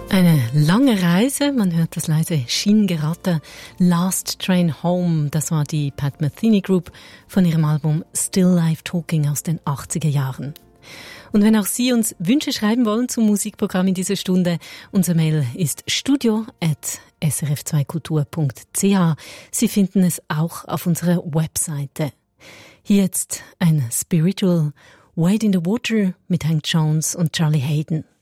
Eine lange Reise, man hört das leise Schienengeratter. Last Train Home, das war die Pat Metheny Group von ihrem Album Still Life Talking aus den 80er Jahren. Und wenn auch Sie uns Wünsche schreiben wollen zum Musikprogramm in dieser Stunde, unser Mail ist studio@srf2kultur.ch. Sie finden es auch auf unserer Webseite. Hier jetzt ein Spiritual Wade in the Water mit Hank Jones und Charlie Hayden.